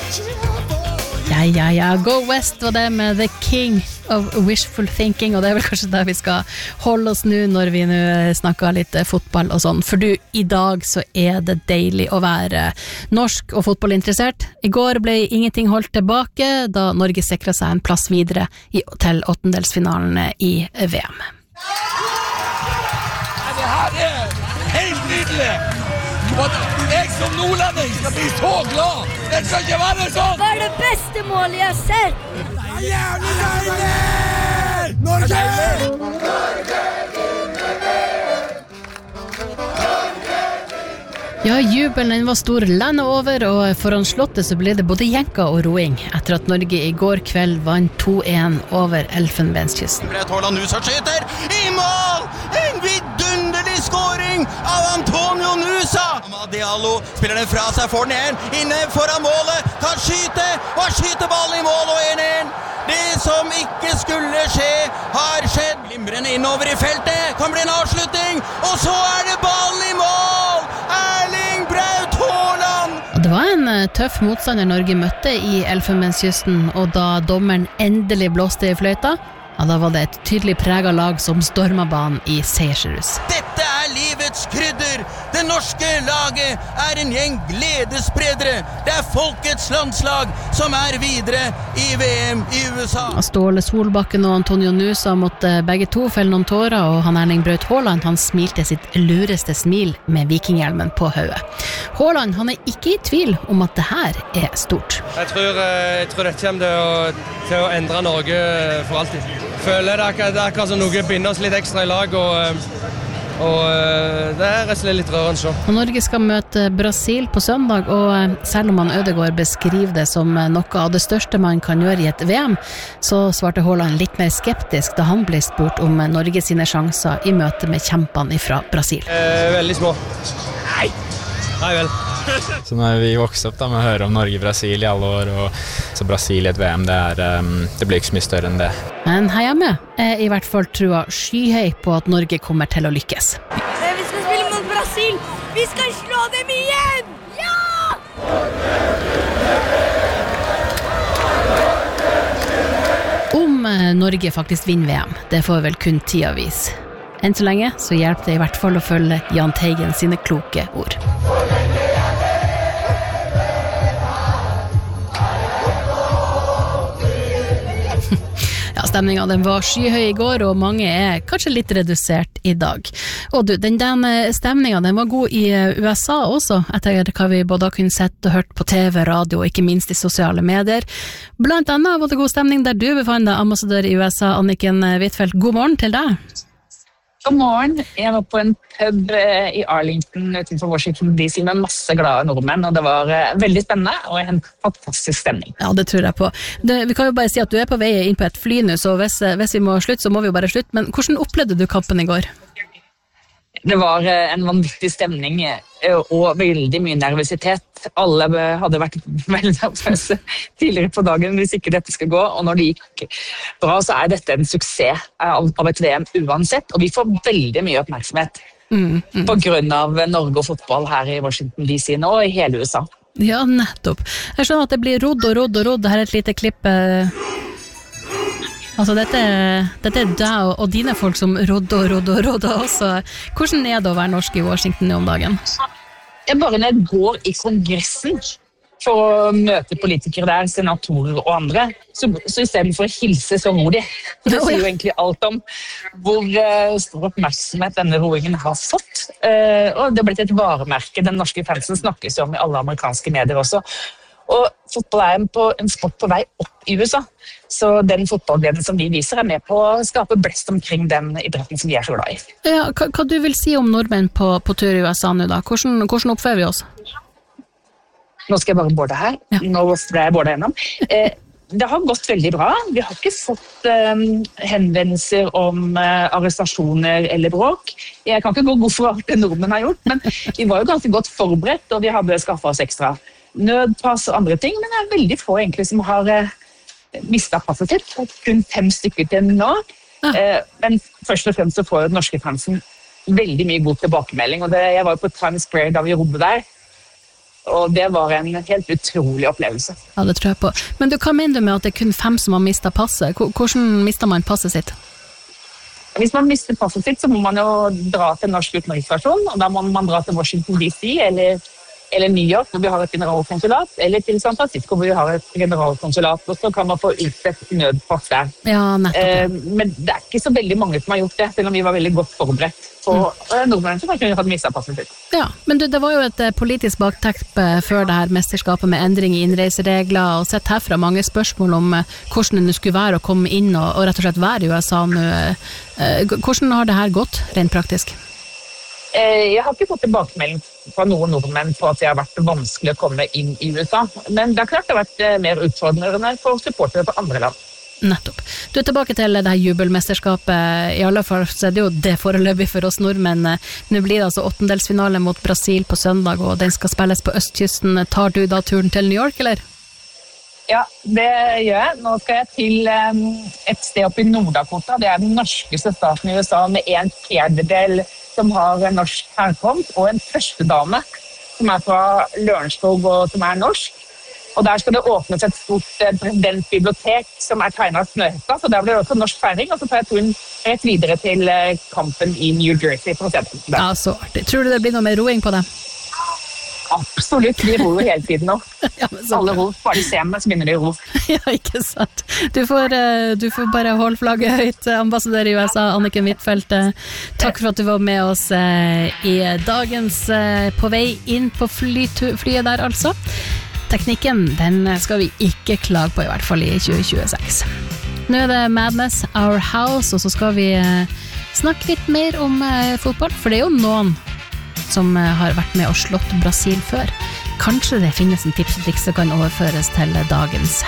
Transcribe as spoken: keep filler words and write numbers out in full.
Ja, ja, ja, Go West var det med The King of Wishful Thinking, og det er vel kanskje der vi skal holde oss nå når vi nå snakker litt fotball og sånn, for du, i dag så er det deilig å være norsk og fotballinteressert. I går ble ingenting holdt tilbake da Norge sikret seg en plass videre i, til åttendelsfinalene i V M. Det her er helt nydelig! Og jeg som nordlending skal bli så glad! Det skal ikke være sånn! Det er det beste målet jeg har sett! Det er jævlig deilig! Norge! Norge! Ja, jubelen den var stor landet over, og foran slottet så ble det både jenka og roing etter at Norge i går kveld vant to en over Elfenbenskysten. Braut Haaland Nusa skyter i mål! En vidunderlig scoring av Antonio Nusa! Diallo spiller den fra seg, får den igjen, inne foran målet, kan skyte, og skyter ballen i mål og en en. Det som ikke skulle skje, har skjedd. Glimrende innover i feltet, kan bli en avslutning, og så er det ballen i mål! Erling Braut Haaland! Det var en tøff motstander Norge møtte i Elfenbenskysten, og da dommeren endelig blåste i fløyta, ja, da var det et tydelig preget lag som stormet banen i seiersrus. Dette er livets krydder! Det norske laget er en gjeng gledesspredere. Det er folkets landslag som er videre i V M i U S A. Ståle Solbakken og Antonio Nusa måtte begge to felle noen tårer, og han Erling Braut Haaland, han smilte sitt lureste smil med vikinghjelmen på hodet. Haaland, han er ikke i tvil om at det her er stort. Jeg tror, jeg tror dette kommer til å, til å endre Norge for alltid. Føler det er akkurat, det er akkurat som noe binder oss litt ekstra i lag, og, og det er rett og slett litt rørende så. Og Norge skal møte Brasil på søndag, og selv om han Ødegaard beskriver det som noe av det største man kan gjøre i et V M, så svarte Haaland litt mer skeptisk da han ble spurt om Norge sine sjanser i møte med kjempene fra Brasil. Eh, veldig små. Nei! Nei vel. Så når vi vokste opp da med å høre om Norge-Brasil i alle år, og så Brasil i et V M, det, er, det blir ikke så mye større enn det. Men her hjemme er i hvert fall trua skyhøy på at Norge kommer til å lykkes. Vi skal spille mot Brasil! Vi skal slå dem igjen! Ja! Om Norge faktisk vinner V M, det får vel kun tida vise. Enn så lenge så hjelper det i hvert fall å følge Jahn Teigen sine kloke ord. Ja, stemningen den var skyhøy i går, og mange er kanskje litt redusert i dag. Og du, den, den stemningen den var god i U S A også, etter hva vi både har kunnet sett og hørt på T V, radio og ikke minst i sosiale medier. Blant annet var det god stemning der du befant deg, ambassadør i U S A, Anniken Huitfeldt. God morgen til deg. God morgen. Jeg var på en pub i Arlington utenfor Washington D C med masse glade nordmenn, og det var veldig spennende og en fantastisk stemning. Ja, det tror jeg på. Det, vi kan jo bare si at du er på vei inn på et fly nå, så hvis, hvis vi må slutte, så må vi jo bare slutte. Men hvordan opplevde du kampen i går? Det var en vanvittig stemning og veldig mye nervøsitet. Alle hadde vært veldig nervøse tidligere på dagen hvis ikke dette skal gå, og når det gikk bra, så er dette en suksess av et V M uansett, og vi får veldig mye oppmerksomhet mm, mm. på grunn av Norge og fotball her i Washington D C nå og i hele U S A. Ja, nettopp. Jeg skjønner at det blir rodd og rodd og rodd. Her er et lite klipp. Altså, dette, dette er deg og dine folk som rodder og rodder og rodder også. Hvordan er det å være norsk i Washington om dagen? Jeg bare når jeg går i kongressen for å møte politikere der, senatorer og andre, så, så i stedet for å hilse så ror de. Det sier jo egentlig alt om hvor uh, stor oppmerksomhet denne roingen har fått. Uh, og det har blitt et varemerke. Den norske fansen snakkes jo om i alle amerikanske medier også. Og fotball er på en sport på vei opp i U S A, så den fotballgleden som vi viser er med på å skape blest omkring den idretten som vi er så glad i. Ja, hva, hva du vil si om nordmenn på, på tur i U S A nå da? Hvordan, hvordan oppfører vi oss? Nå skal jeg bare borde her. Ja. Nå ble jeg bordet gjennom. Eh, det har gått veldig bra. Vi har ikke fått eh, henvendelser om eh, arrestasjoner eller bråk. Jeg kan ikke gå god for alt det nordmenn har gjort, men vi var jo ganske godt forberedt, og vi hadde skaffet oss ekstra nødpass og andre ting, men det er veldig få egentlig som har eh, mistet passet sitt. Kun fem stykker til nå. Ja. Eh, men først og fremst så får jo den norske fansen veldig mye god tilbakemelding. Og det, jeg var jo på Times Square da vi rodde der, og det var en helt utrolig opplevelse. Ja, det tror jeg på. Men du, hva mener du med at det er kun fem som har mistet passet? Hvordan mister man passet sitt? Hvis man mister passet sitt, så må man jo dra til norsk utenriksstasjon, og da må man dra til Washington D C, eller eller New York, hvor vi har et generalkonsulat, eller til San Francisco, hvor vi har et generalkonsulat, og så kan man få utstedt nødpass der. Ja, nettopp. Eh, men det er ikke så veldig mange som har gjort det, selv om vi var veldig godt forberedt på mm. nordmenn som kunne hatt mistet passet sitt. Ja, men du, det var jo et politisk bakteppe før det her mesterskapet med endring i innreiseregler, og sett herfra mange spørsmål om hvordan det skulle være å komme inn og, og rett og slett være i U S A nå. Hvordan har det her gått, rent praktisk? Jeg har ikke fått tilbakemelding fra noen nordmenn på at det har vært vanskelig å komme inn i U S A, men det har klart det har vært mer utfordrende for supportere på andre land. Nettopp. Du er tilbake til det her jubelmesterskapet, i alle fall så er det jo det foreløpig for oss nordmenn. Nå blir det altså åttendelsfinale mot Brasil på søndag, og den skal spilles på østkysten. Tar du da turen til New York, eller? Ja, det gjør jeg. Nå skal jeg til um, et sted oppe i Nord-Dakota. Det er den norskeste staten i U S A med en fjerdedel som har en norsk herkomst, og en førstedame som er fra Lørenskog og som er norsk. Og der skal det åpnes et stort presidentbibliotek som er tegnet av Snøhetta, så der blir det også norsk feiring, og så tar jeg turen rett videre til kampen i New Jersey for å se det. Ja, så artig. Tror du det blir noe mer roing på det? Absolutt, vi ror jo hele tiden nå. Ja, alle ror, bare de ser meg, så begynner de å ro. Ja, ikke sant. Du får, du får bare holde flagget høyt, ambassadør i U S A, Anniken Huitfeldt. Takk for at du var med oss i dagens På vei inn på flytu- flyet der, altså. Teknikken, den skal vi ikke klage på, i hvert fall i tjue tjueseks. Nå er det Madness, Our House, og så skal vi snakke litt mer om fotball, for det er jo noen som har vært med og slått Brasil før. Kanskje det finnes en tips og triks som kan overføres til dagens